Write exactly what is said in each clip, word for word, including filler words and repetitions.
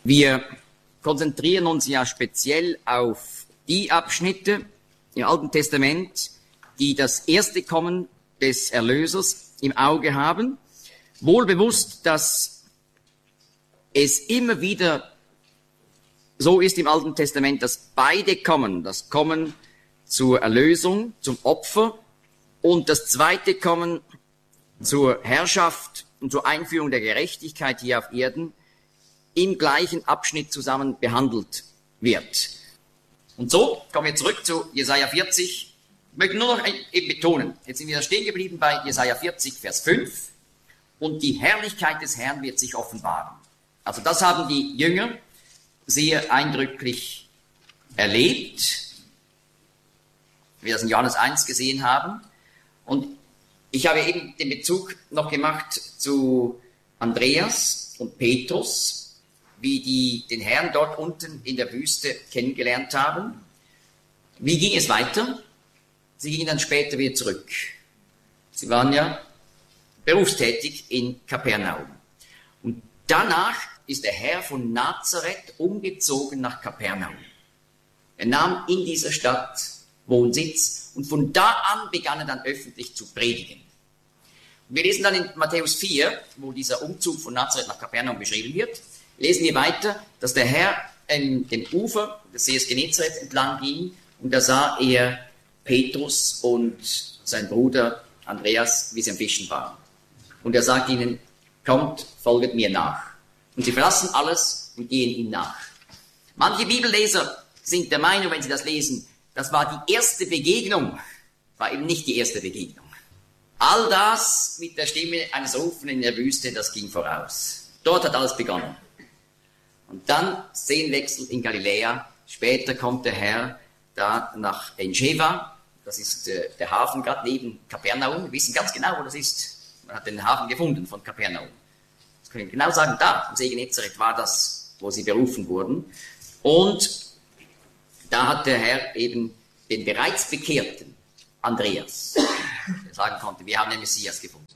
Wir konzentrieren uns ja speziell auf die Abschnitte im Alten Testament, die das erste Kommen des Erlösers im Auge haben, wohl bewusst, dass es immer wieder so ist im Alten Testament, dass beide kommen, das Kommen zur Erlösung, zum Opfer und das zweite Kommen zur Herrschaft und zur Einführung der Gerechtigkeit hier auf Erden im gleichen Abschnitt zusammen behandelt wird. Und so kommen wir zurück zu Jesaja vierzig. Ich möchte nur noch eben betonen, jetzt sind wir stehen geblieben bei Jesaja vierzig, Vers fünf. Und die Herrlichkeit des Herrn wird sich offenbaren. Also das haben die Jünger sehr eindrücklich erlebt, wie wir das in Johannes eins gesehen haben. Und ich habe eben den Bezug noch gemacht zu Andreas und Petrus, wie die den Herrn dort unten in der Wüste kennengelernt haben. Wie ging es weiter? Sie gingen dann später wieder zurück. Sie waren ja berufstätig in Kapernaum. Und danach ist der Herr von Nazareth umgezogen nach Kapernaum. Er nahm in dieser Stadt Wohnsitz und von da an begann er dann öffentlich zu predigen. Und wir lesen dann in Matthäus vier, wo dieser Umzug von Nazareth nach Kapernaum beschrieben wird, lesen wir weiter, dass der Herr an dem Ufer des Sees Genezareth entlang ging und da sah er Petrus und sein Bruder Andreas, wie sie am Fischen waren. Und er sagt ihnen, kommt, folget mir nach. Und sie verlassen alles und gehen ihm nach. Manche Bibelleser sind der Meinung, wenn sie das lesen, das war die erste Begegnung, war eben nicht die erste Begegnung. All das mit der Stimme eines Rufens in der Wüste, das ging voraus. Dort hat alles begonnen. Und dann Szenenwechsel in Galiläa. Später kommt der Herr da nach Enscheva. Das ist äh, der Hafen gerade neben Kapernaum. Wir wissen ganz genau, wo das ist. Man hat den Hafen gefunden von Kapernaum. Das können wir genau sagen, da am See Genezareth war das, wo sie berufen wurden. Und da hat der Herr eben den bereits Bekehrten Andreas, der sagen konnte, wir haben den Messias gefunden.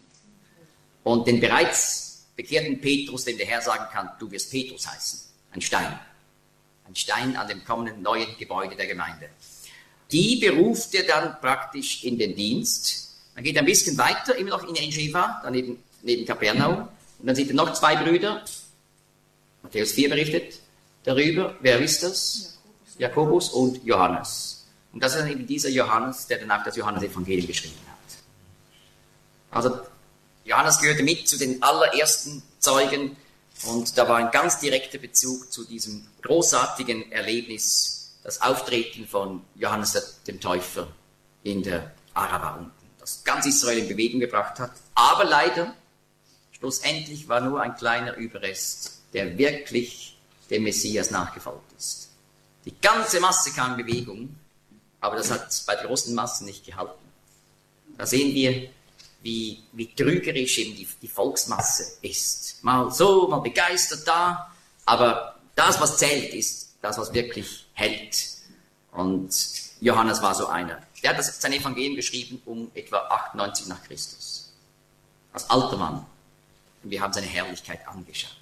Und den bereits bekehrten Petrus, dem der Herr sagen kann, du wirst Petrus heißen. Ein Stein. Ein Stein an dem kommenden neuen Gebäude der Gemeinde. Die beruft er dann praktisch in den Dienst. Man geht ein bisschen weiter, immer noch in Enscheva, daneben neben Kapernaum. Und dann sieht er noch zwei Brüder. Matthäus vier berichtet darüber. Wer ist das? Jakobus und Johannes. Und das ist dann eben dieser Johannes, der danach das Johannesevangelium geschrieben hat. Also Johannes gehörte mit zu den allerersten Zeugen und da war ein ganz direkter Bezug zu diesem großartigen Erlebnis, das Auftreten von Johannes dem Täufer in der Araba unten, das ganz Israel in Bewegung gebracht hat. Aber leider, schlussendlich war nur ein kleiner Überrest, der wirklich dem Messias nachgefolgt ist. Die ganze Masse kam in Bewegung, aber das hat bei der großen Masse nicht gehalten. Da sehen wir, wie, wie trügerisch eben die, die Volksmasse ist. Mal so, mal begeistert da, aber das, was zählt, ist das, was wirklich hält. Und Johannes war so einer. Der hat das, sein Evangelium geschrieben um etwa achtundneunzig nach Christus. Als alter Mann. Und wir haben seine Herrlichkeit angeschaut.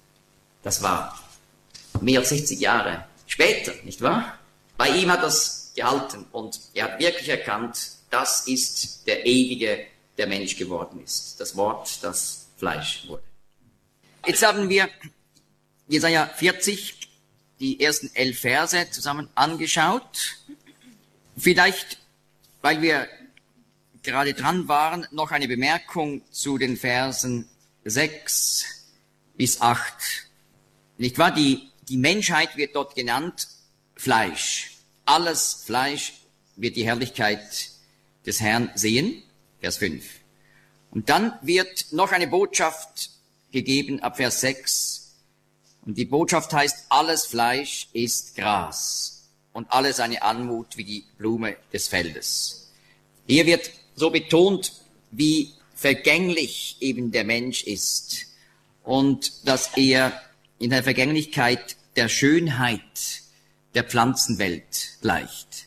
Das war mehr als sechzig Jahre später, nicht wahr? Bei ihm hat das gehalten und er hat wirklich erkannt, das ist der Ewige, der Mensch geworden ist. Das Wort, das Fleisch wurde. Jetzt haben wir Jesaja vierzig, die ersten elf Verse zusammen angeschaut. Vielleicht, weil wir gerade dran waren, noch eine Bemerkung zu den Versen sechs bis acht. Nicht wahr? Die, die Menschheit wird dort genannt Fleisch. Alles Fleisch wird die Herrlichkeit des Herrn sehen. Vers fünf. Und dann wird noch eine Botschaft gegeben ab Vers sechs. Und die Botschaft heißt, alles Fleisch ist Gras und alle seine Anmut wie die Blume des Feldes. Hier wird so betont, wie vergänglich eben der Mensch ist und dass er in der Vergänglichkeit der Schönheit der Pflanzenwelt gleicht,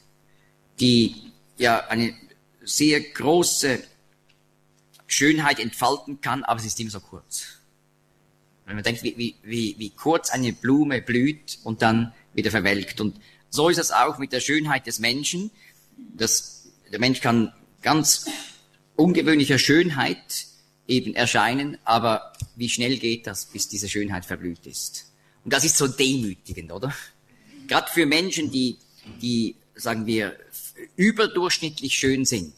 die ja eine sehr große Schönheit entfalten kann, aber es ist immer so kurz. Wenn man denkt, wie, wie, wie, wie kurz eine Blume blüht und dann wieder verwelkt. Und so ist es auch mit der Schönheit des Menschen. Das, der Mensch kann ganz ungewöhnlicher Schönheit eben erscheinen, aber wie schnell geht das, bis diese Schönheit verblüht ist? Und das ist so demütigend, oder? Gerade für Menschen, die, die, sagen wir, überdurchschnittlich schön sind.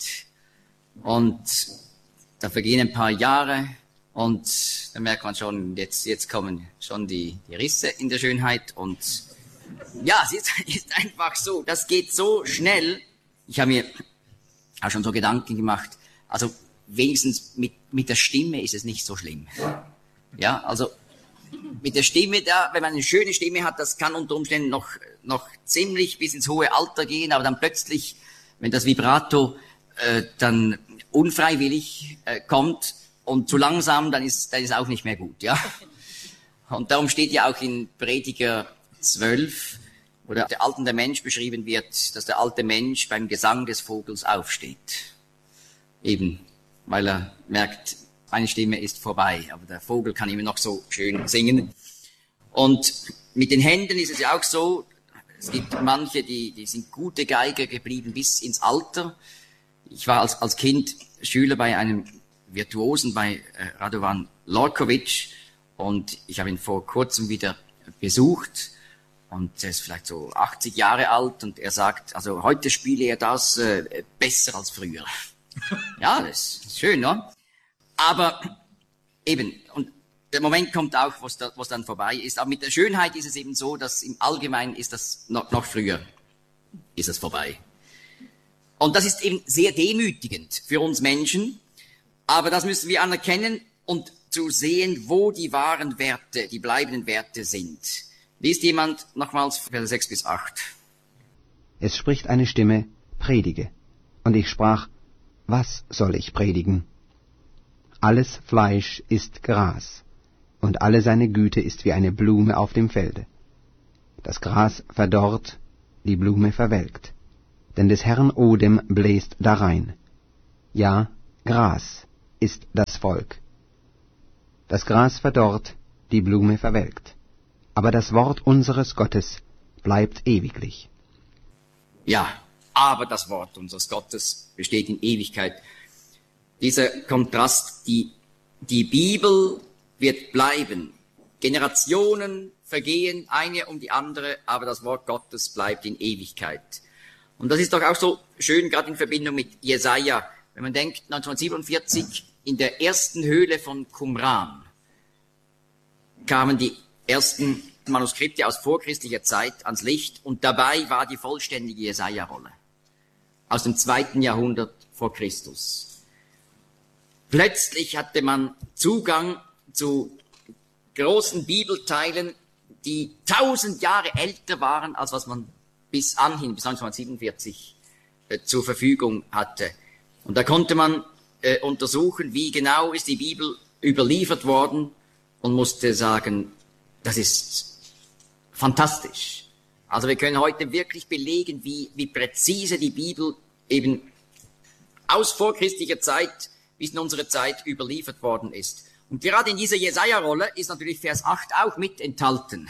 Und da vergehen ein paar Jahre und da merkt man schon, jetzt, jetzt kommen schon die, die Risse in der Schönheit. Und ja, es ist, ist einfach so, das geht so schnell. Ich habe mir auch schon so Gedanken gemacht, also wenigstens mit, mit der Stimme ist es nicht so schlimm. Ja, also mit der Stimme da, wenn man eine schöne Stimme hat, das kann unter Umständen noch, noch ziemlich bis ins hohe Alter gehen, aber dann plötzlich, wenn das Vibrato äh, dann unfreiwillig äh, kommt und zu langsam, dann ist, dann ist auch nicht mehr gut, ja. Und darum steht ja auch in Prediger zwölf, wo der alternde Mensch beschrieben wird, dass der alte Mensch beim Gesang des Vogels aufsteht. Eben, weil er merkt, meine Stimme ist vorbei, aber der Vogel kann immer noch so schön singen. Und mit den Händen ist es ja auch so, es gibt manche, die, die sind gute Geiger geblieben bis ins Alter. Ich war als, als Kind Schüler bei einem Virtuosen, bei äh, Radovan Lorkovic, und ich habe ihn vor kurzem wieder besucht. Und er ist vielleicht so achtzig Jahre alt und er sagt, also heute spiele er das äh, besser als früher. Ja, das ist schön, ne? Aber eben, und der Moment kommt auch, wo es dann vorbei ist. Aber mit der Schönheit ist es eben so, dass im Allgemeinen ist das noch, noch früher, ist es vorbei. Und das ist eben sehr demütigend für uns Menschen. Aber das müssen wir anerkennen und zu sehen, wo die wahren Werte, die bleibenden Werte sind. Liest jemand nochmals Vers sechs bis acht. Es spricht eine Stimme, predige. Und ich sprach, was soll ich predigen? Alles Fleisch ist Gras, und alle seine Güte ist wie eine Blume auf dem Felde. Das Gras verdorrt, die Blume verwelkt, denn des Herrn Odem bläst darein. Ja, Gras ist das Volk. Das Gras verdorrt, die Blume verwelkt, aber das Wort unseres Gottes bleibt ewiglich. Ja, aber das Wort unseres Gottes besteht in Ewigkeit. Dieser Kontrast, die, die Bibel wird bleiben. Generationen vergehen, eine um die andere, aber das Wort Gottes bleibt in Ewigkeit. Und das ist doch auch so schön, gerade in Verbindung mit Jesaja. Wenn man denkt, neunzehnhundertsiebenundvierzig, in der ersten Höhle von Qumran kamen die ersten Manuskripte aus vorchristlicher Zeit ans Licht und dabei war die vollständige Jesaja-Rolle aus dem zweiten Jahrhundert vor Christus. Plötzlich hatte man Zugang zu großen Bibelteilen, die tausend Jahre älter waren, als was man bis anhin, bis neunzehnhundertsiebenundvierzig, äh, zur Verfügung hatte. Und da konnte man äh, untersuchen, wie genau ist die Bibel überliefert worden und musste sagen, das ist fantastisch. Also wir können heute wirklich belegen, wie, wie präzise die Bibel eben aus vorchristlicher Zeit bis in unsere Zeit überliefert worden ist. Und gerade in dieser Jesaja-Rolle ist natürlich Vers acht auch mit enthalten.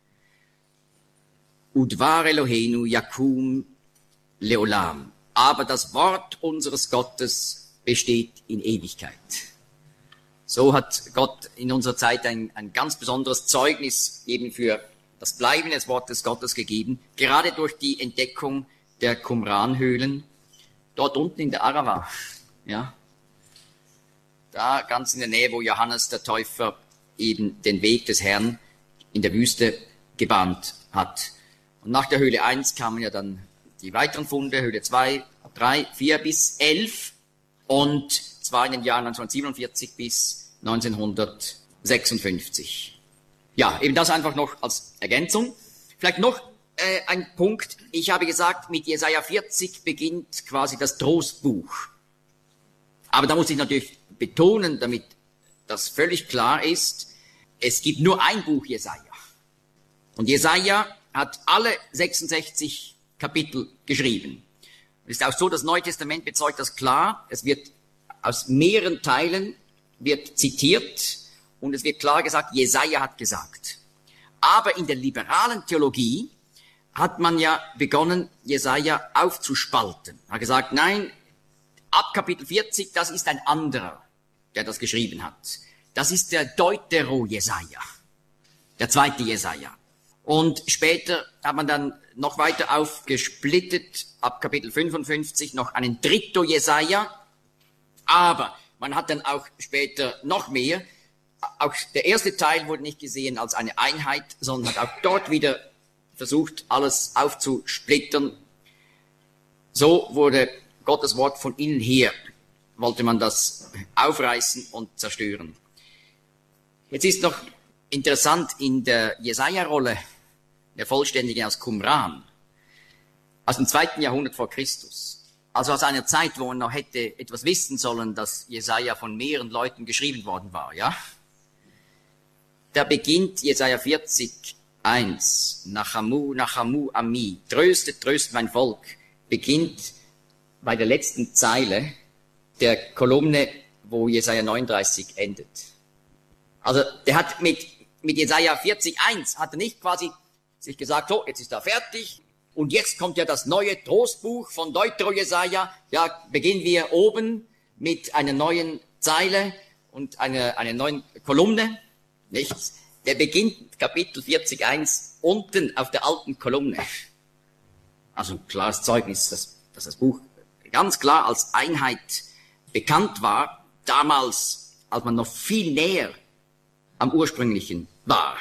Udvar Eloheinu Yakum Leolam. Aber das Wort unseres Gottes besteht in Ewigkeit. So hat Gott in unserer Zeit ein, ein ganz besonderes Zeugnis eben für das Bleiben des Wortes Gottes gegeben, gerade durch die Entdeckung der Qumran-Höhlen, dort unten in der Arava, ja. Da ganz in der Nähe, wo Johannes der Täufer eben den Weg des Herrn in der Wüste gebahnt hat. Und nach der Höhle eins kamen ja dann die weiteren Funde, Höhle zwei, drei, vier bis elf und zwar in den Jahren neunzehnhundertsiebenundvierzig bis neunzehnhundertsechsundfünfzig. Ja, eben das einfach noch als Ergänzung. Vielleicht noch äh, ein Punkt. Ich habe gesagt, mit Jesaja vierzig beginnt quasi das Trostbuch. Aber da muss ich natürlich betonen, damit das völlig klar ist, es gibt nur ein Buch Jesaja. Und Jesaja hat alle sechsundsechzig Kapitel geschrieben. Es ist auch so, das Neue Testament bezeugt das klar. Es wird aus mehreren Teilen wird zitiert und es wird klar gesagt, Jesaja hat gesagt. Aber in der liberalen Theologie hat man ja begonnen, Jesaja aufzuspalten. Er hat gesagt, nein, ab Kapitel vierzig, das ist ein anderer, der das geschrieben hat. Das ist der Deutero-Jesaja, der zweite Jesaja. Und später hat man dann noch weiter aufgesplittet, ab Kapitel fünfundfünfzig noch einen Dritto-Jesaja. Aber man hat dann auch später noch mehr. Auch der erste Teil wurde nicht gesehen als eine Einheit, sondern hat auch dort wieder versucht, alles aufzusplittern. So wurde Gottes Wort von innen her, wollte man das aufreißen und zerstören. Jetzt ist noch interessant in der Jesaja-Rolle, der Vollständige aus Qumran, aus dem zweiten Jahrhundert vor Christus. Also aus einer Zeit, wo man noch hätte etwas wissen sollen, dass Jesaja von mehreren Leuten geschrieben worden war, ja? Da beginnt Jesaja vierzig, eins, Nachamu, Nachamu, Ami, tröstet, tröstet mein Volk, beginnt bei der letzten Zeile der Kolumne, wo Jesaja neununddreißig endet. Also, der hat mit, mit Jesaja vierzig, eins, hat er nicht quasi sich gesagt, so, jetzt ist er fertig, und jetzt kommt ja das neue Trostbuch von Deutero-Jesaja, ja, beginnen wir oben mit einer neuen Zeile und einer, einer neuen Kolumne, nichts. Der beginnt Kapitel vierzig, eins unten auf der alten Kolumne. Also ein klares Zeugnis, dass, dass das Buch ganz klar als Einheit bekannt war, damals, als man noch viel näher am ursprünglichen war.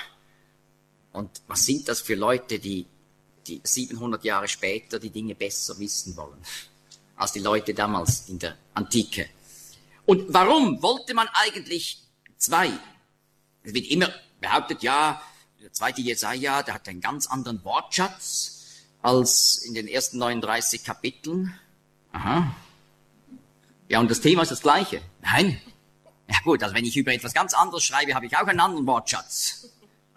Und was sind das für Leute, die, die siebenhundert Jahre später die Dinge besser wissen wollen, als die Leute damals in der Antike? Und warum wollte man eigentlich zwei? Es wird immer behauptet, ja, der zweite Jesaja, der hat einen ganz anderen Wortschatz als in den ersten neununddreißig Kapiteln. Aha. Ja, und das Thema ist das gleiche. Nein. Ja gut, also wenn ich über etwas ganz anderes schreibe, habe ich auch einen anderen Wortschatz.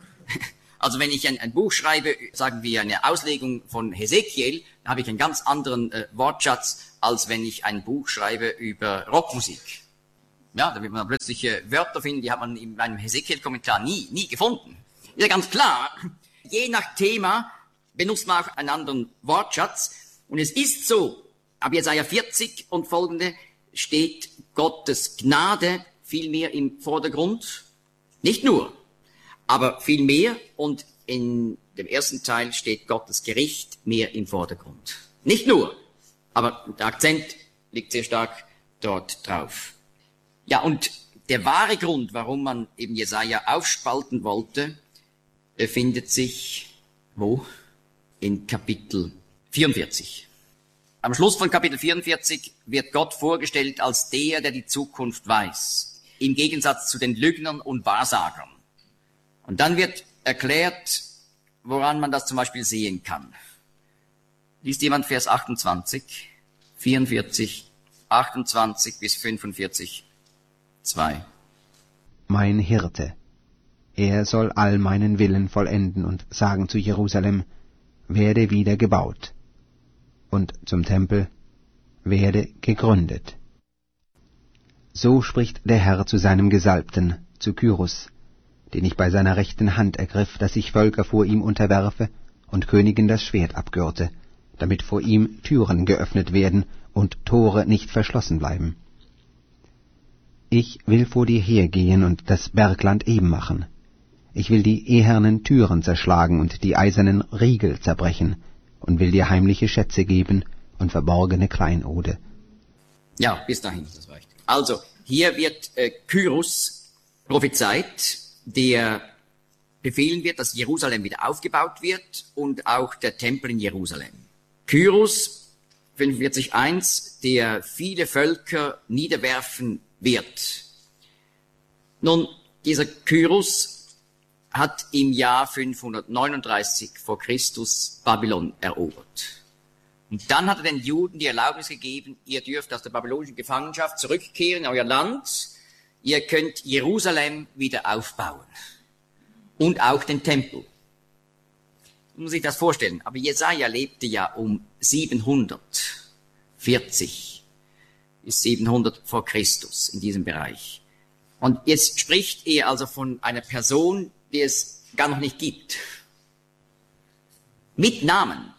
Also wenn ich ein, ein Buch schreibe, sagen wir eine Auslegung von Hesekiel, dann habe ich einen ganz anderen äh, Wortschatz, als wenn ich ein Buch schreibe über Rockmusik. Ja, da wird man plötzlich äh, Wörter finden, die hat man in einem Hesekiel-Kommentar nie, nie gefunden. Ist ja ganz klar, je nach Thema benutzt man auch einen anderen Wortschatz. Und es ist so, ab Jesaja vierzig und folgende steht Gottes Gnade viel mehr im Vordergrund. Nicht nur, aber viel mehr. Und in dem ersten Teil steht Gottes Gericht mehr im Vordergrund. Nicht nur, aber der Akzent liegt sehr stark dort drauf. Ja, und der wahre Grund, warum man eben Jesaja aufspalten wollte, findet sich wo? In Kapitel vierundvierzig. Am Schluss von Kapitel vierundvierzig wird Gott vorgestellt als der, der die Zukunft weiß, im Gegensatz zu den Lügnern und Wahrsagern. Und dann wird erklärt, woran man das zum Beispiel sehen kann. Liest jemand Vers achtundzwanzig, vierundvierzig, achtundzwanzig bis fünfundvierzig, zwei. Mein Hirte, er soll all meinen Willen vollenden und sagen zu Jerusalem, werde wieder gebaut, und zum Tempel, werde gegründet. So spricht der Herr zu seinem Gesalbten, zu Kyrus, den ich bei seiner rechten Hand ergriff, dass ich Völker vor ihm unterwerfe und Königen das Schwert abgürte, damit vor ihm Türen geöffnet werden und Tore nicht verschlossen bleiben. Ich will vor dir hergehen und das Bergland eben machen. Ich will die ehernen Türen zerschlagen und die eisernen Riegel zerbrechen und will dir heimliche Schätze geben und verborgene Kleinode. Ja, bis dahin, das reicht. Also, hier wird äh, Kyrus prophezeit, der befehlen wird, dass Jerusalem wieder aufgebaut wird und auch der Tempel in Jerusalem. Kyrus, fünfundvierzig eins, der viele Völker niederwerfen wird. Nun, dieser Kyrus hat im Jahr fünfhundertneununddreißig vor Christus Babylon erobert. Und dann hat er den Juden die Erlaubnis gegeben, ihr dürft aus der babylonischen Gefangenschaft zurückkehren in euer Land, ihr könnt Jerusalem wieder aufbauen. Und auch den Tempel. Man muss sich das vorstellen. Aber Jesaja lebte ja um siebenhundertvierzig bis siebenhundert vor Christus in diesem Bereich. Und jetzt spricht er also von einer Person, die es gar noch nicht gibt. Mit Namen.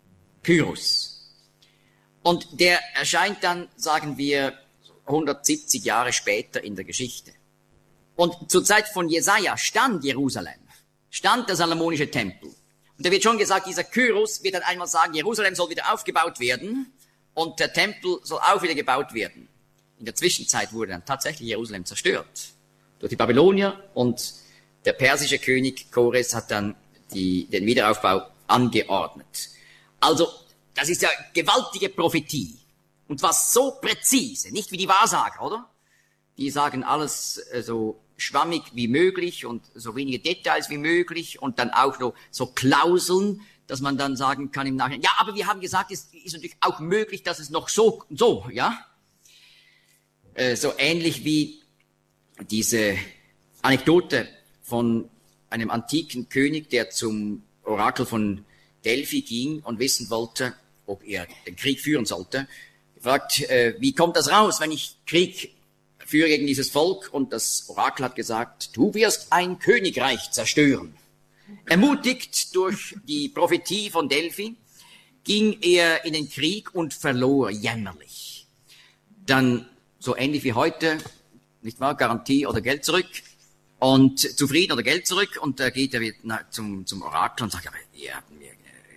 Kyros. Und der erscheint dann, sagen wir, hundertsiebzig Jahre später in der Geschichte. Und zur Zeit von Jesaja stand Jerusalem, stand der salomonische Tempel. Und da wird schon gesagt, dieser Kyros wird dann einmal sagen, Jerusalem soll wieder aufgebaut werden und der Tempel soll auch wieder gebaut werden. In der Zwischenzeit wurde dann tatsächlich Jerusalem zerstört durch die Babylonier und der persische König Chores hat dann die, den Wiederaufbau angeordnet. Also, das ist ja gewaltige Prophetie. Und was so präzise, nicht wie die Wahrsager, oder? Die sagen alles äh, so schwammig wie möglich und so wenige Details wie möglich und dann auch noch so Klauseln, dass man dann sagen kann im Nachhinein, ja, aber wir haben gesagt, es ist natürlich auch möglich, dass es noch so, so, ja? Äh, so ähnlich wie diese Anekdote von einem antiken König, der zum Orakel von Delphi ging und wissen wollte, ob er den Krieg führen sollte. Er fragt, äh, wie kommt das raus, wenn ich Krieg führe gegen dieses Volk? Und das Orakel hat gesagt, du wirst ein Königreich zerstören. Ermutigt durch die Prophetie von Delphi, ging er in den Krieg und verlor jämmerlich. Dann, so ähnlich wie heute, nicht wahr, Garantie oder Geld zurück und zufrieden oder Geld zurück und da geht er wieder zum, zum Orakel und sagt, aber ihr habt mir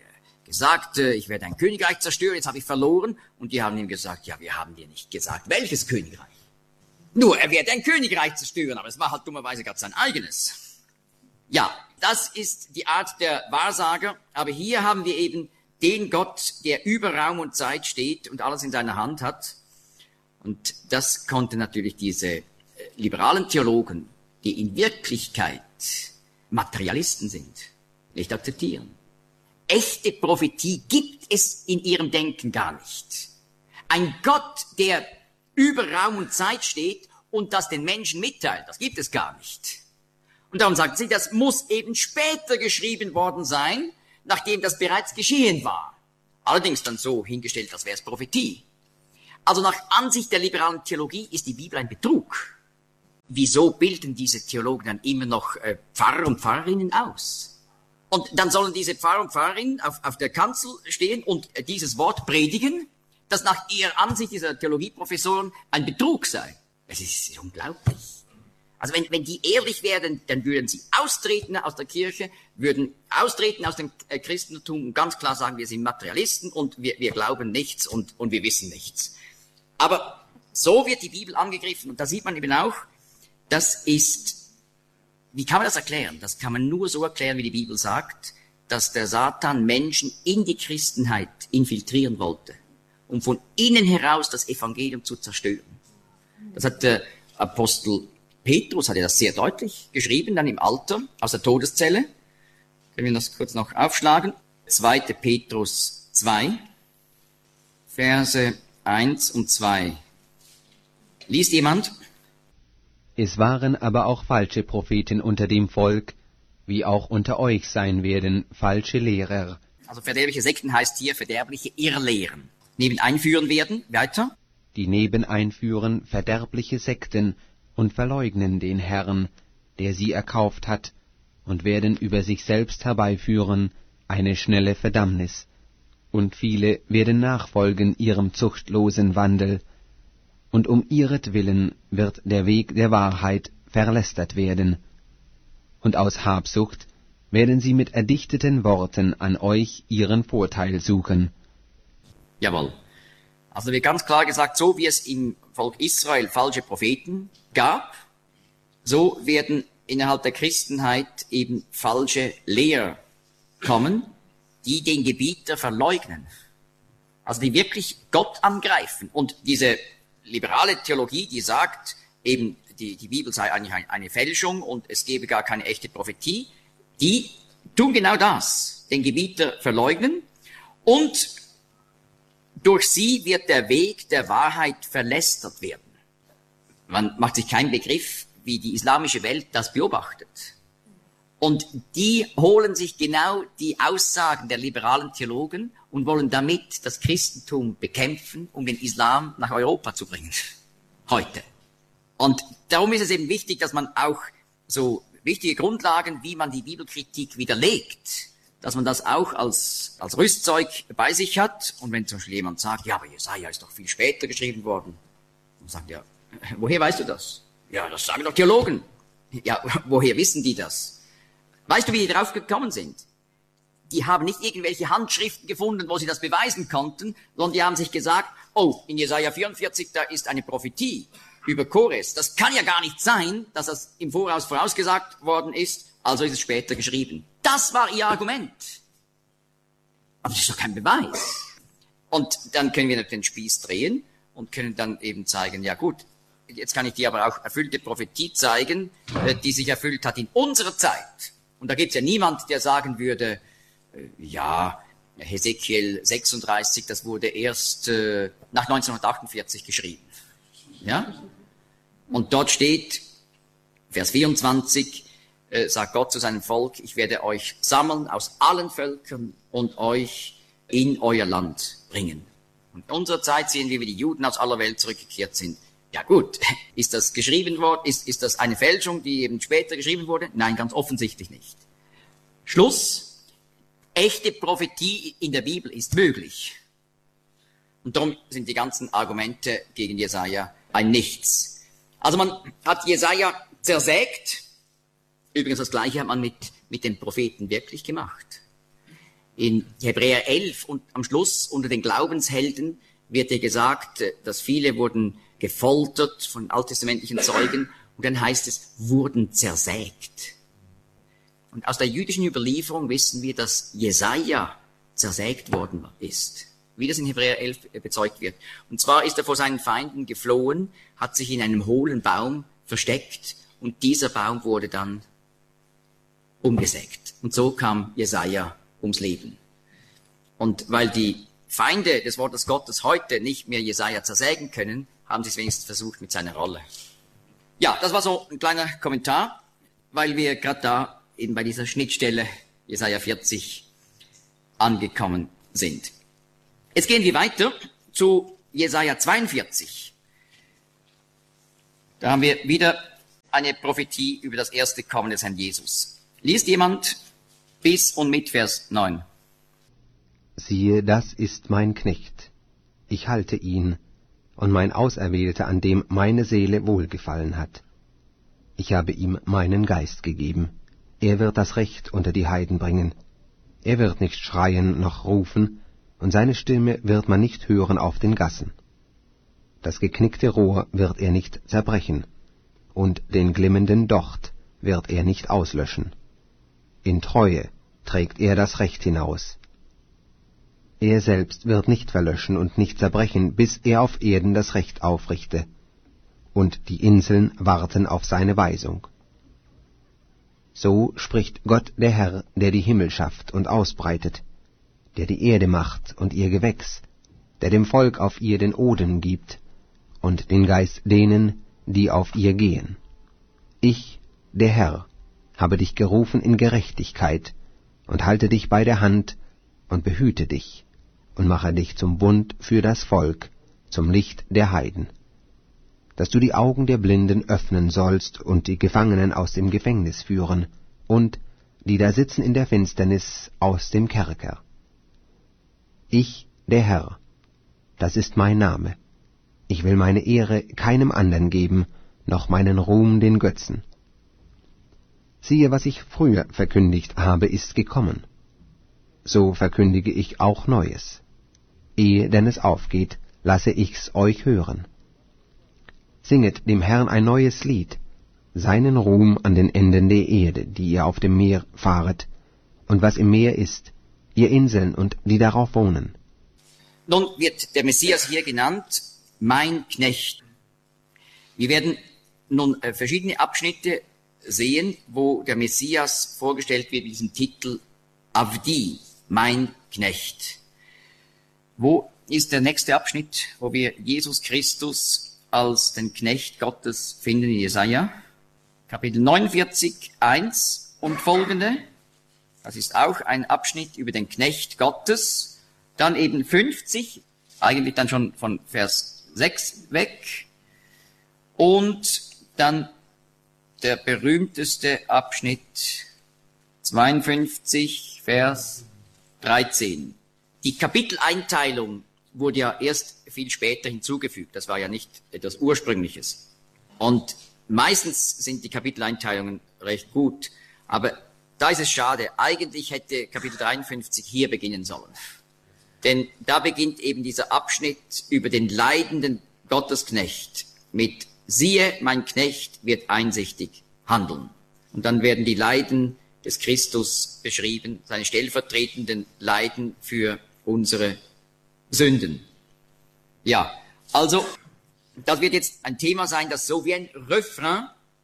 gesagt, ich werde ein Königreich zerstören, jetzt habe ich verloren. Und die haben ihm gesagt, ja, wir haben dir nicht gesagt, welches Königreich. Nur, er werde ein Königreich zerstören, aber es war halt dummerweise gerade sein eigenes. Ja, das ist die Art der Wahrsager, aber hier haben wir eben den Gott, der über Raum und Zeit steht und alles in seiner Hand hat. Und das konnten natürlich diese liberalen Theologen, die in Wirklichkeit Materialisten sind, nicht akzeptieren. Echte Prophetie gibt es in ihrem Denken gar nicht. Ein Gott, der über Raum und Zeit steht und das den Menschen mitteilt, das gibt es gar nicht. Und darum sagt sie, das muss eben später geschrieben worden sein, nachdem das bereits geschehen war. Allerdings dann so hingestellt, als wäre es Prophetie. Also nach Ansicht der liberalen Theologie ist die Bibel ein Betrug. Wieso bilden diese Theologen dann immer noch äh, Pfarrer und Pfarrerinnen aus? Und dann sollen diese Pfarrer und Pfarrerinnen auf, auf der Kanzel stehen und äh, dieses Wort predigen, das nach ihrer Ansicht dieser Theologieprofessoren ein Betrug sei. Das ist, das ist unglaublich. Also wenn, wenn die ehrlich wären, dann würden sie austreten aus der Kirche, würden austreten aus dem äh, Christentum und ganz klar sagen, wir sind Materialisten und wir, wir glauben nichts und, und wir wissen nichts. Aber so wird die Bibel angegriffen und da sieht man eben auch, das ist, wie kann man das erklären? Das kann man nur so erklären, wie die Bibel sagt, dass der Satan Menschen in die Christenheit infiltrieren wollte, um von innen heraus das Evangelium zu zerstören. Das hat der Apostel Petrus, hat er das sehr deutlich geschrieben, dann im Alter, aus der Todeszelle. Können wir das kurz noch aufschlagen? zweiter Petrus zwei, Verse eins und zwei. Liest jemand? Es waren aber auch falsche Propheten unter dem Volk, wie auch unter euch sein werden falsche Lehrer. Also verderbliche Sekten heißt hier verderbliche Irrlehren. Neben einführen werden, weiter. Die neben einführen verderbliche Sekten und verleugnen den Herrn, der sie erkauft hat, und werden über sich selbst herbeiführen eine schnelle Verdammnis. Und viele werden nachfolgen ihrem zuchtlosen Wandel, und um ihretwillen wird der Weg der Wahrheit verlästert werden. Und aus Habsucht werden sie mit erdichteten Worten an euch ihren Vorteil suchen. Jawohl. Also wird ganz klar gesagt, so wie es im Volk Israel falsche Propheten gab, so werden innerhalb der Christenheit eben falsche Lehrer kommen, die den Gebieter verleugnen. Also die wirklich Gott angreifen. Und diese liberale Theologie, die sagt, eben die, die Bibel sei eigentlich eine, eine Fälschung und es gebe gar keine echte Prophetie, die tun genau das, den Gebieter verleugnen und durch sie wird der Weg der Wahrheit verlästert werden. Man macht sich keinen Begriff, wie die islamische Welt das beobachtet. Und die holen sich genau die Aussagen der liberalen Theologen und wollen damit das Christentum bekämpfen, um den Islam nach Europa zu bringen. Heute. Und darum ist es eben wichtig, dass man auch so wichtige Grundlagen, wie man die Bibelkritik widerlegt, dass man das auch als, als Rüstzeug bei sich hat. Und wenn zum Beispiel jemand sagt, ja, aber Jesaja ist doch viel später geschrieben worden, dann sagt er, woher weißt du das? Ja, das sagen doch Theologen. Ja, woher wissen die das? Weißt du, wie die drauf gekommen sind? Die haben nicht irgendwelche Handschriften gefunden, wo sie das beweisen konnten, sondern die haben sich gesagt, oh, in Jesaja vierundvierzig, da ist eine Prophetie über Kores. Das kann ja gar nicht sein, dass das im Voraus vorausgesagt worden ist, also ist es später geschrieben. Das war ihr Argument. Aber das ist doch kein Beweis. Und dann können wir den Spieß drehen und können dann eben zeigen, ja gut, jetzt kann ich dir aber auch erfüllte Prophetie zeigen, die sich erfüllt hat in unserer Zeit. Und da gibt es ja niemand, der sagen würde, ja, Hesekiel sechsunddreißig, das wurde erst äh, nach neunzehnhundertachtundvierzig geschrieben. Ja? Und dort steht, Vers vierundzwanzig, äh, sagt Gott zu seinem Volk, ich werde euch sammeln aus allen Völkern und euch in euer Land bringen. Und in unserer Zeit sehen wir, wie die Juden aus aller Welt zurückgekehrt sind. Ja gut, ist das geschrieben worden? Ist, ist das eine Fälschung, die eben später geschrieben wurde? Nein, ganz offensichtlich nicht. Schluss. Echte Prophetie in der Bibel ist möglich. Und darum sind die ganzen Argumente gegen Jesaja ein Nichts. Also man hat Jesaja zersägt. Übrigens das Gleiche hat man mit, mit den Propheten wirklich gemacht. In Hebräer elf und am Schluss unter den Glaubenshelden wird ja gesagt, dass viele wurden gefoltert von alttestamentlichen Zeugen. Und dann heißt es, wurden zersägt. Und aus der jüdischen Überlieferung wissen wir, dass Jesaja zersägt worden ist, wie das in Hebräer elf bezeugt wird. Und zwar ist er vor seinen Feinden geflohen, hat sich in einem hohlen Baum versteckt und dieser Baum wurde dann umgesägt. Und so kam Jesaja ums Leben. Und weil die Feinde des Wortes Gottes heute nicht mehr Jesaja zersägen können, haben sie es wenigstens versucht mit seiner Rolle. Ja, das war so ein kleiner Kommentar, weil wir gerade da eben bei dieser Schnittstelle Jesaja vierzig angekommen sind. Jetzt gehen wir weiter zu Jesaja zweiundvierzig. Da haben wir wieder eine Prophetie über das erste Kommen des Herrn Jesus. Liest jemand bis und mit Vers neun. Siehe, das ist mein Knecht. Ich halte ihn, und mein Auserwählter, an dem meine Seele wohlgefallen hat. Ich habe ihm meinen Geist gegeben. Er wird das Recht unter die Heiden bringen. Er wird nicht schreien noch rufen, und seine Stimme wird man nicht hören auf den Gassen. Das geknickte Rohr wird er nicht zerbrechen, und den glimmenden Docht wird er nicht auslöschen. In Treue trägt er das Recht hinaus. Er selbst wird nicht verlöschen und nicht zerbrechen, bis er auf Erden das Recht aufrichte, und die Inseln warten auf seine Weisung. So spricht Gott der Herr, der die Himmel schafft und ausbreitet, der die Erde macht und ihr Gewächs, der dem Volk auf ihr den Odem gibt und den Geist denen, die auf ihr gehen. Ich, der Herr, habe dich gerufen in Gerechtigkeit und halte dich bei der Hand und behüte dich und mache dich zum Bund für das Volk, zum Licht der Heiden, dass du die Augen der Blinden öffnen sollst und die Gefangenen aus dem Gefängnis führen und die da sitzen in der Finsternis aus dem Kerker. Ich, der Herr, das ist mein Name. Ich will meine Ehre keinem anderen geben, noch meinen Ruhm den Götzen. Siehe, was ich früher verkündigt habe, ist gekommen. So verkündige ich auch Neues. Ehe denn es aufgeht, lasse ich's euch hören. Singet dem Herrn ein neues Lied, seinen Ruhm an den Enden der Erde, die ihr auf dem Meer fahret, und was im Meer ist, ihr Inseln und die darauf wohnen. Nun wird der Messias hier genannt, mein Knecht. Wir werden nun äh, verschiedene Abschnitte sehen, wo der Messias vorgestellt wird mit diesem Titel Avdi, mein Knecht. Wo ist der nächste Abschnitt, wo wir Jesus Christus als den Knecht Gottes finden in Jesaja? Kapitel neunundvierzig, eins und folgende. Das ist auch ein Abschnitt über den Knecht Gottes. Dann eben fünfzig, eigentlich dann schon von Vers sechs weg. Und dann der berühmteste Abschnitt zweiundfünfzig, Vers dreizehn. Die Kapiteleinteilung wurde ja erst viel später hinzugefügt. Das war ja nicht etwas Ursprüngliches. Und meistens sind die Kapiteleinteilungen recht gut. Aber da ist es schade. Eigentlich hätte Kapitel dreiundfünfzig hier beginnen sollen. Denn da beginnt eben dieser Abschnitt über den leidenden Gottesknecht mit: Siehe, mein Knecht wird einsichtig handeln. Und dann werden die Leiden des Christus beschrieben, seine stellvertretenden Leiden für unsere Sünden. Ja, also das wird jetzt ein Thema sein, das so wie ein Refrain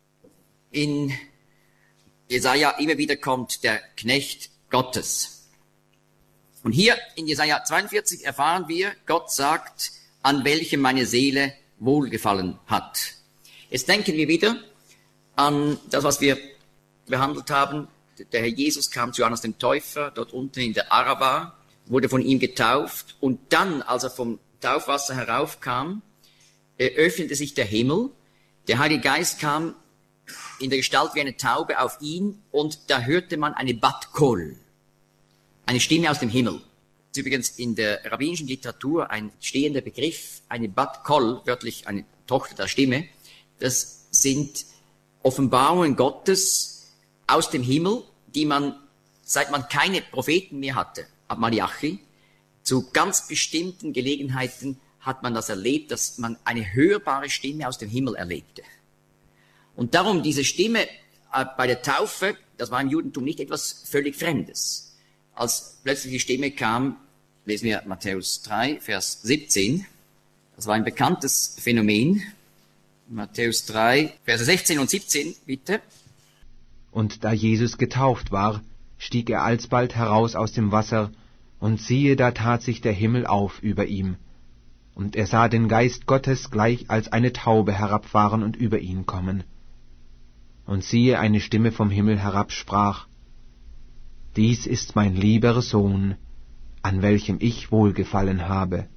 in Jesaja immer wieder kommt: der Knecht Gottes. Und hier in Jesaja zweiundvierzig erfahren wir, Gott sagt, an welchem meine Seele wohlgefallen hat. Jetzt denken wir wieder an das, was wir behandelt haben. Der Herr Jesus kam zu Johannes dem Täufer, dort unten in der Araba, wurde von ihm getauft, und dann, als er vom Taufwasser heraufkam, öffnete sich der Himmel, der Heilige Geist kam in der Gestalt wie eine Taube auf ihn, und da hörte man eine Bat Kol, eine Stimme aus dem Himmel. Das ist übrigens in der rabbinischen Literatur ein stehender Begriff, eine Bat Kol, wörtlich eine Tochter der Stimme. Das sind Offenbarungen Gottes aus dem Himmel, die man, seit man keine Propheten mehr hatte, ab Malachi, zu ganz bestimmten Gelegenheiten hat man das erlebt, dass man eine hörbare Stimme aus dem Himmel erlebte. Und darum diese Stimme äh, bei der Taufe, das war im Judentum nicht etwas völlig Fremdes. Als plötzlich die Stimme kam, lesen wir Matthäus drei, Vers siebzehn, das war ein bekanntes Phänomen. Matthäus drei, Verse sechzehn und siebzehn, bitte. Und da Jesus getauft war, stieg er alsbald heraus aus dem Wasser, und siehe, da tat sich der Himmel auf über ihm. Und er sah den Geist Gottes gleich als eine Taube herabfahren und über ihn kommen. Und siehe, eine Stimme vom Himmel herab sprach: Dies ist mein lieber Sohn, an welchem ich wohlgefallen habe.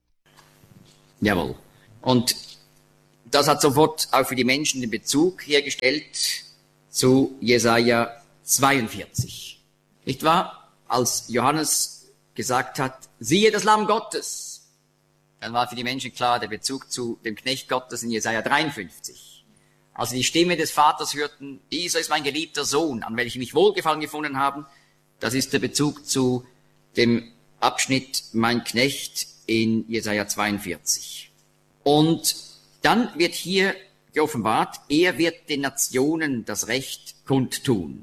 Jawohl. Und das hat sofort auch für die Menschen den Bezug hergestellt zu Jesaja zweiundvierzig. Nicht wahr? Als Johannes gesagt hat, siehe das Lamm Gottes, dann war für die Menschen klar der Bezug zu dem Knecht Gottes in Jesaja dreiundfünfzig. Als sie die Stimme des Vaters hörten, dieser ist mein geliebter Sohn, an welchem ich Wohlgefallen gefunden habe, das ist der Bezug zu dem Abschnitt mein Knecht in Jesaja zweiundvierzig. Und dann wird hier geoffenbart, er wird den Nationen das Recht kundtun.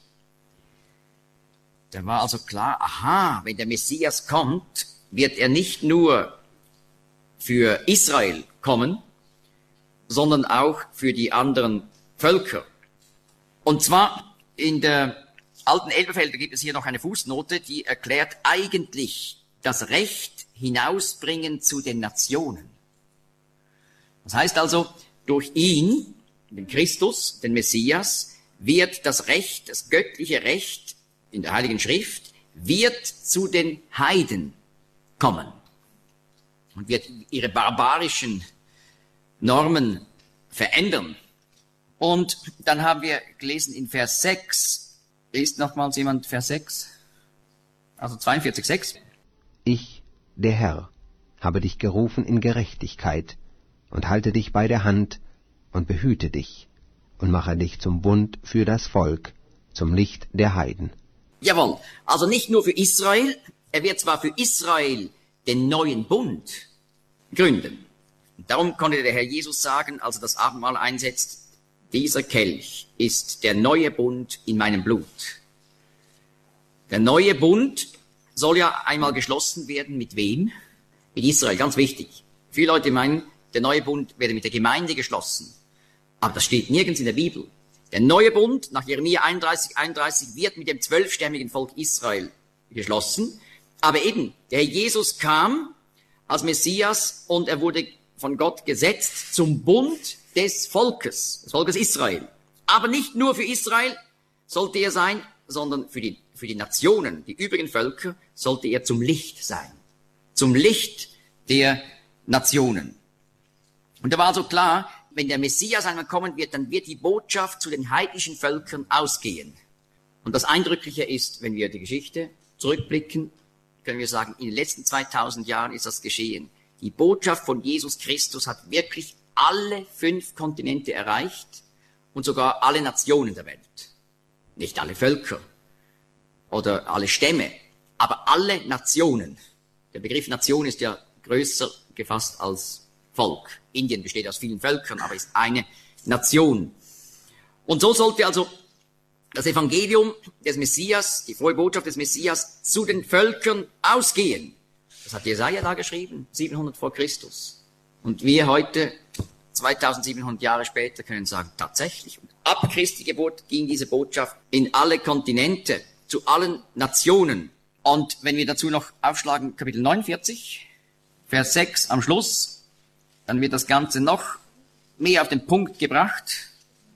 Da war also klar, aha, wenn der Messias kommt, wird er nicht nur für Israel kommen, sondern auch für die anderen Völker. Und zwar in der alten Elberfelder gibt es hier noch eine Fußnote, die erklärt eigentlich das Recht hinausbringen zu den Nationen. Das heißt also, durch ihn, den Christus, den Messias, wird das Recht, das göttliche Recht in der Heiligen Schrift, wird zu den Heiden kommen und wird ihre barbarischen Normen verändern. Und dann haben wir gelesen in Vers sechs, liest nochmals jemand Vers sechs, also zweiundvierzig, sechs. Ich, der Herr, habe dich gerufen in Gerechtigkeit und halte dich bei der Hand und behüte dich und mache dich zum Bund für das Volk, zum Licht der Heiden. Jawohl, also nicht nur für Israel, er wird zwar für Israel den neuen Bund gründen. Und darum konnte der Herr Jesus sagen, als er das Abendmahl einsetzt, dieser Kelch ist der neue Bund in meinem Blut. Der neue Bund soll ja einmal geschlossen werden mit wem? Mit Israel, ganz wichtig. Viele Leute meinen, der neue Bund werde mit der Gemeinde geschlossen. Aber das steht nirgends in der Bibel. Der neue Bund nach Jeremia einunddreißig, einunddreißig wird mit dem zwölfstämmigen Volk Israel geschlossen. Aber eben, der Herr Jesus kam als Messias und er wurde von Gott gesetzt zum Bund des Volkes, des Volkes Israel. Aber nicht nur für Israel sollte er sein, sondern für die, für die Nationen, die übrigen Völker, sollte er zum Licht sein. Zum Licht der Nationen. Und da war also klar, wenn der Messias einmal kommen wird, dann wird die Botschaft zu den heidnischen Völkern ausgehen. Und das Eindrückliche ist, wenn wir die Geschichte zurückblicken, können wir sagen, in den letzten zweitausend Jahren ist das geschehen. Die Botschaft von Jesus Christus hat wirklich alle fünf Kontinente erreicht und sogar alle Nationen der Welt. Nicht alle Völker oder alle Stämme, aber alle Nationen. Der Begriff Nation ist ja größer gefasst als Volk. Indien besteht aus vielen Völkern, aber ist eine Nation. Und so sollte also das Evangelium des Messias, die frohe Botschaft des Messias, zu den Völkern ausgehen. Das hat Jesaja da geschrieben, siebenhundert vor Christus. Und wir heute, zweitausendsiebenhundert Jahre später, können sagen, tatsächlich, ab Christi Geburt ging diese Botschaft in alle Kontinente, zu allen Nationen. Und wenn wir dazu noch aufschlagen, Kapitel neunundvierzig, Vers sechs am Schluss, dann wird das Ganze noch mehr auf den Punkt gebracht.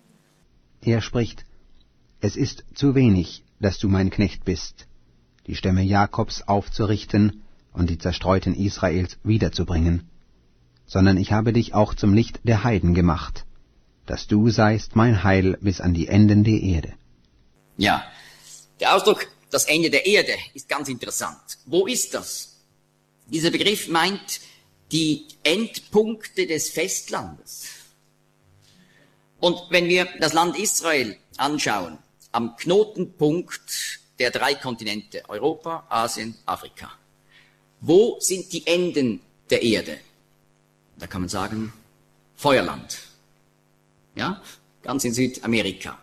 Er spricht: Es ist zu wenig, dass du mein Knecht bist, die Stämme Jakobs aufzurichten und die Zerstreuten Israels wiederzubringen, sondern ich habe dich auch zum Licht der Heiden gemacht, dass du seist mein Heil bis an die Enden der Erde. Ja, der Ausdruck, das Ende der Erde, ist ganz interessant. Wo ist das? Dieser Begriff meint die Endpunkte des Festlandes. Und wenn wir das Land Israel anschauen, am Knotenpunkt der drei Kontinente, Europa, Asien, Afrika, wo sind die Enden der Erde? Da kann man sagen, Feuerland. Ja, ganz in Südamerika.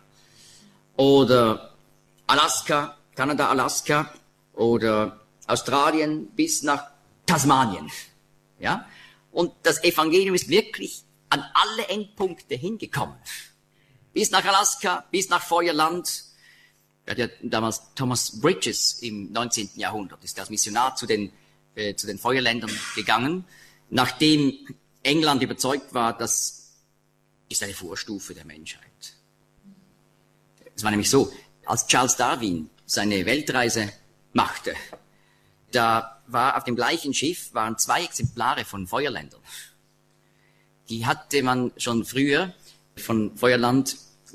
Oder Alaska, Kanada, Alaska, oder Australien bis nach Tasmanien. Ja, und das Evangelium ist wirklich an alle Endpunkte hingekommen. Bis nach Alaska, bis nach Feuerland. Er hat ja damals Thomas Bridges im neunzehnten Jahrhundert, ist als Missionar zu den, äh, zu den Feuerländern gegangen, nachdem England überzeugt war, das ist eine Vorstufe der Menschheit. Es war nämlich so, als Charles Darwin seine Weltreise machte, da war auf dem gleichen Schiff waren zwei Exemplare von Feuerländern. Die hatte man schon früher von Feuerland